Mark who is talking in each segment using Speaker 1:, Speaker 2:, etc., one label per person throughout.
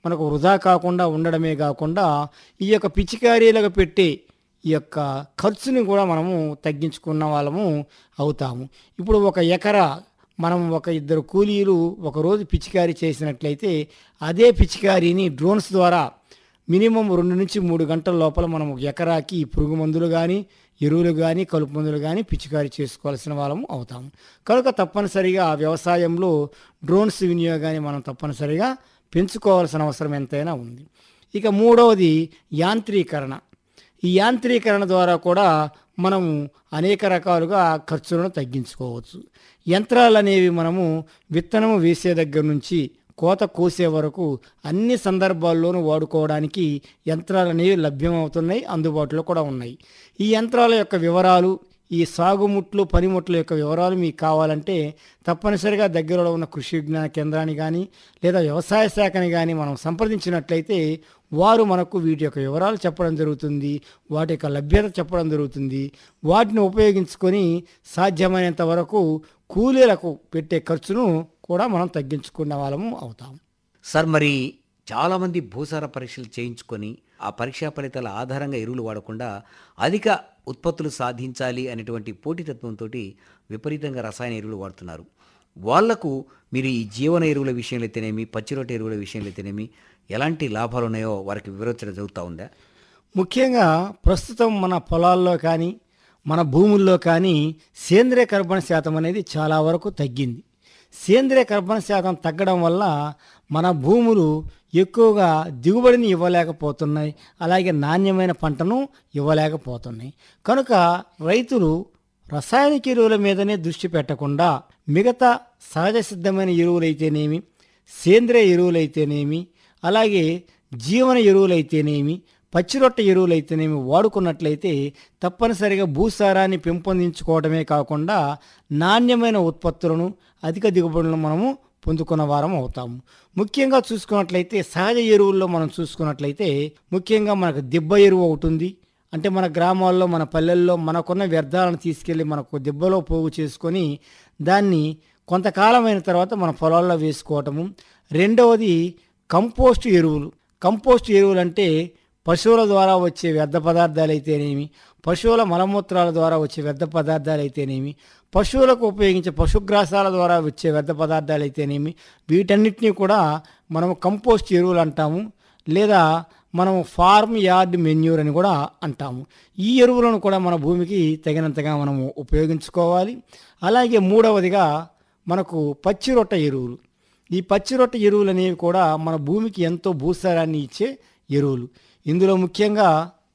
Speaker 1: మనకు వృధా కాకుండా ఉండడమే కాకుండా ఈ యొక్క పిచికారీలకు పెట్టే ఈ యొక్క ఖర్చుని కూడా మనము తగ్గించుకున్న వాళ్ళము అవుతాము. ఇప్పుడు ఒక ఎకరా మనం ఒక ఇద్దరు కూలీలు ఒకరోజు పిచికారీ చేసినట్లయితే అదే పిచికారీని డ్రోన్స్ ద్వారా మినిమం 2 నుంచి 3 గంటల లోపల మనం ఒక ఎకరాకి ఈ పురుగు మందులు కానీ ఎరువులు కానీ కలుపు మందులు కానీ పిచికారీ చేసుకోవాల్సిన వాళ్ళము అవుతాము. కనుక తప్పనిసరిగా వ్యవసాయంలో డ్రోన్స్ వినియోగాన్ని మనం తప్పనిసరిగా పెంచుకోవాల్సిన అవసరం ఎంతైనా ఉంది. ఇక మూడవది యాంత్రీకరణ. ఈ యాంత్రీకరణ ద్వారా కూడా మనము అనేక రకాలుగా ఖర్చులను తగ్గించుకోవచ్చు. యంత్రాలు అనేవి మనము విత్తనము వేసే దగ్గర నుంచి కోత కోసే వరకు అన్ని సందర్భాల్లోనూ వాడుకోవడానికి యంత్రాలు అనేవి లభ్యమవుతున్నాయి, అందుబాటులో కూడా ఉన్నాయి. ఈ యంత్రాల యొక్క వివరాలు, ఈ సాగుముట్లు పనిముట్ల యొక్క వివరాలు మీకు కావాలంటే తప్పనిసరిగా దగ్గరలో ఉన్న కృషి విజ్ఞాన కేంద్రాన్ని కానీ లేదా వ్యవసాయ శాఖని కానీ మనం సంప్రదించినట్లయితే వారు మనకు వీటి యొక్క వివరాలు చెప్పడం జరుగుతుంది, వాటి యొక్క లభ్యత చెప్పడం జరుగుతుంది. వాటిని ఉపయోగించుకొని సాధ్యమైనంత వరకు కూలీలకు పెట్టే ఖర్చును కూడా మనం తగ్గించుకున్న వాళ్ళము అవుతాం.
Speaker 2: సార్, మరి చాలామంది భూసార పరీక్షలు చేయించుకొని ఆ పరీక్షా ఫలితాల ఆధారంగా ఎరువులు వాడకుండా అధిక ఉత్పత్తులు సాధించాలి అనేటువంటి పోటీతత్వంతో విపరీతంగా రసాయన ఎరువులు వాడుతున్నారు. వాళ్లకు మీరు ఈ జీవన ఎరువుల విషయంలో అయితేనేమి, పచ్చిరొట్ట ఎరువుల విషయంలో అయితేనేమి ఎలాంటి లాభాలు ఉన్నాయో వారికి వివరించడం జరుగుతూ ఉందా?
Speaker 1: ముఖ్యంగా ప్రస్తుతం మన పొలాల్లో కానీ మన భూముల్లో కానీ సేంద్రియ కర్బన శాతం అనేది చాలా వరకు తగ్గింది. సేంద్రియ కర్బన శాతం తగ్గడం వల్ల మన భూములు ఎక్కువగా దిగుబడిని ఇవ్వలేకపోతున్నాయి, అలాగే నాణ్యమైన పంటను ఇవ్వలేకపోతున్నాయి. కనుక రైతులు రసాయనిక ఎరువుల మీదనే దృష్టి పెట్టకుండా మిగతా సహజ సిద్ధమైన ఎరువులైతేనేమి, సేంద్రియ ఎరువులైతేనేమి, అలాగే జీవన ఎరువులైతేనేమి, పచ్చిరొట్ట ఎరువులైతేనేమి వాడుకున్నట్లయితే తప్పనిసరిగా భూసారాన్ని పెంపొందించుకోవడమే కాకుండా నాణ్యమైన ఉత్పత్తులను అధిక దిగుబడులను మనము పొందుకున్న వారం అవుతాము. ముఖ్యంగా చూసుకున్నట్లయితే సహజ ఎరువుల్లో మనం చూసుకున్నట్లయితే ముఖ్యంగా మనకు దిబ్బ ఎరువు అవుతుంది. అంటే మన గ్రామాల్లో మన పల్లెల్లో మనకున్న వ్యర్థాలను తీసుకెళ్ళి మనకు దిబ్బలో పోగు చేసుకొని దాన్ని కొంతకాలమైన తర్వాత మన పొలాల్లో వేసుకోవటము. రెండవది కంపోస్ట్ ఎరువులు. కంపోస్ట్ ఎరువులు అంటే పశువుల ద్వారా వచ్చే వ్యర్థ పదార్థాలు అయితేనేమి, పశువుల మలమూత్రాల ద్వారా వచ్చే వ్యర్థ పదార్థాలు అయితేనేమి, పశువులకు ఉపయోగించే పశుగ్రాసాల ద్వారా వచ్చే వ్యర్థ పదార్థాలు అయితేనేమి, వీటన్నిటినీ కూడా మనం కంపోస్ట్ ఎరువులు అంటాము, లేదా మనం ఫార్మ్ యార్డ్ మెన్యూర్ అని కూడా అంటాము. ఈ ఎరువులను కూడా మన భూమికి తగినంతగా మనము ఉపయోగించుకోవాలి. అలాగే మూడవదిగా మనకు పచ్చిరొట్ట ఎరువులు. ఈ పచ్చిరొట్ట ఎరువులు అనేవి కూడా మన భూమికి ఎంతో భూసారాన్ని ఇచ్చే ఎరువులు. ఇందులో ముఖ్యంగా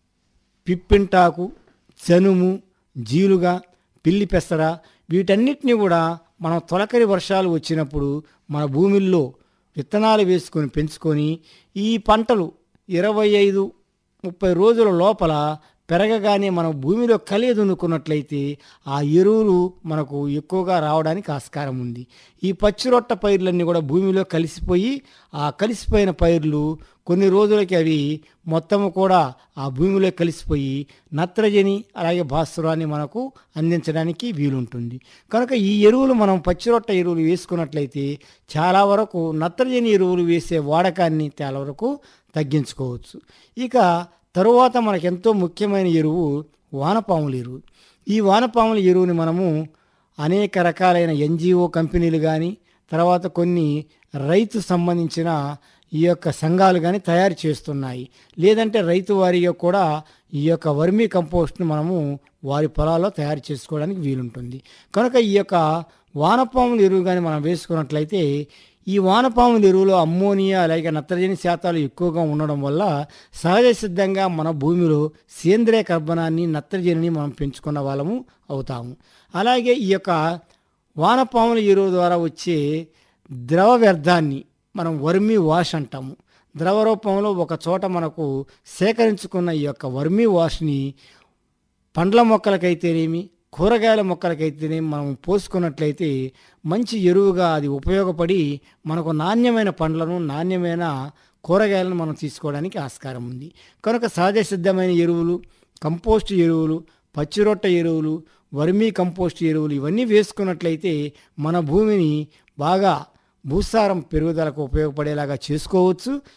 Speaker 1: పిప్పింటాకు, చనుము, జీలుగా, పిల్లి పెసర వీటన్నిటిని కూడా మనం తొలకరి వర్షాలు వచ్చినప్పుడు మన భూమిల్లో విత్తనాలు వేసుకొని పెంచుకొని ఈ పంటలు 25-30 రోజుల లోపల పెరగగానే మనం భూమిలో కలియ దున్నుకున్నట్లయితే ఆ ఎరువులు మనకు ఎక్కువగా రావడానికి ఆస్కారం ఉంది. ఈ పచ్చిరొట్ట పైర్లన్నీ కూడా భూమిలో కలిసిపోయి ఆ కలిసిపోయిన పైర్లు కొన్ని రోజులకి అవి మొత్తము కూడా ఆ భూమిలో కలిసిపోయి నత్రజని అలాగే భాస్వరాన్ని మనకు అందించడానికి వీలుంటుంది. కనుక ఈ ఎరువులు మనం పచ్చిరొట్ట ఎరువులు వేసుకున్నట్లయితే చాలా వరకు నత్రజని ఎరువులు వేసే వాడకాన్ని చాలా వరకు తగ్గించుకోవచ్చు. ఇక తరువాత మనకెంతో ముఖ్యమైన ఎరువు వానపాముల ఎరువు. ఈ వానపాముల ఎరువుని మనము అనేక రకాలైన ఎన్జిఓ కంపెనీలు కానీ తర్వాత కొన్ని రైతు సంబంధించిన ఈ యొక్క సంఘాలు కానీ తయారు చేస్తున్నాయి. లేదంటే రైతు వారిగా కూడా ఈ యొక్క వర్మీ కంపోస్ట్ను మనము వారి పొలాల్లో తయారు చేసుకోవడానికి వీలుంటుంది. కనుక ఈ యొక్క వానపాముల ఎరువు కానీ మనం వేసుకున్నట్లయితే ఈ వానపాముల ఎరువులో అమ్మోనియా అలాగే నత్రజని శాతాలు ఎక్కువగా ఉండడం వల్ల సహజ సిద్ధంగా మన భూమిలో సేంద్రియ కర్బనాన్ని నత్రజనిని మనం పెంచుకున్న వాళ్ళము అవుతాము. అలాగే ఈ యొక్క వానపాముల ఎరువు ద్వారా వచ్చే ద్రవ వ్యర్థాన్ని మనం వర్మీ వాష్ అంటాము. ద్రవ రూపంలో ఒక చోట మనకు సేకరించుకున్న ఈ యొక్క వర్మీ వాష్ని పండ్ల మొక్కలకైతేనేమి కూరగాయల మొక్కలకైతేనేమి మనం పోసుకున్నట్లయితే మంచి ఎరువుగా అది ఉపయోగపడి మనకు నాణ్యమైన పండ్లను నాణ్యమైన కూరగాయలను మనం తీసుకోవడానికి ఆస్కారం ఉంది. కనుక సహజ సిద్ధమైన ఎరువులు, కంపోస్ట్ ఎరువులు, పచ్చిరొట్ట ఎరువులు, వర్మీ కంపోస్ట్ ఎరువులు ఇవన్నీ వేసుకున్నట్లయితే మన భూమిని బాగా భూసారం పెరుగుదలకు ఉపయోగపడేలాగా చేసుకోవచ్చు.